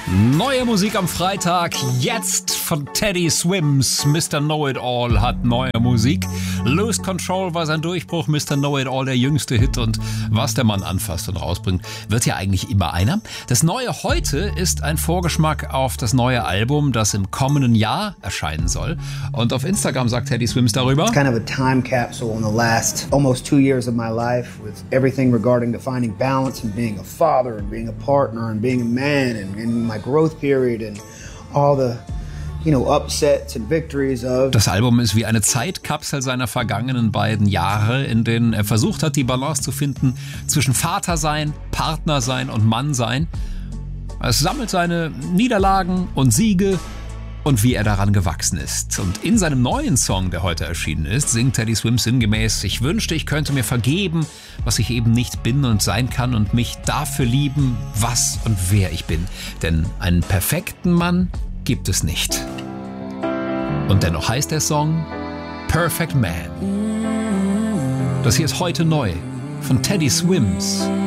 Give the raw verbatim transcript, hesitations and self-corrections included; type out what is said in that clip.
Neue Musik am Freitag, jetzt von Teddy Swims. Mister Know-It-All hat neue Musik. Lose Control war sein Durchbruch, Mister Know-It-All der jüngste Hit, und was der Mann anfasst und rausbringt, wird ja eigentlich immer einer. Das Neue heute ist ein Vorgeschmack auf das neue Album, das im kommenden Jahr erscheinen soll. Und auf Instagram sagt Teddy Swims darüber: It's kind of a time capsule in the last almost two years of my life, with everything regarding to finding balance and being a father and being a partner and being a man and, and my growth period and all the, you know, upsets and victories of. Das Album ist wie eine Zeitkapsel seiner vergangenen beiden Jahre, in denen er versucht hat, die Balance zu finden zwischen Vater sein, Partner sein und Mann sein. Es sammelt seine Niederlagen und Siege und wie er daran gewachsen ist. Und in seinem neuen Song, der heute erschienen ist, singt Teddy Swims sinngemäß: Ich wünschte, ich könnte mir vergeben, was ich eben nicht bin und sein kann, und mich dafür lieben, was und wer ich bin. Denn einen perfekten Mann gibt es nicht. Und dennoch heißt der Song Perfect Man. Das hier ist heute neu von Teddy Swims.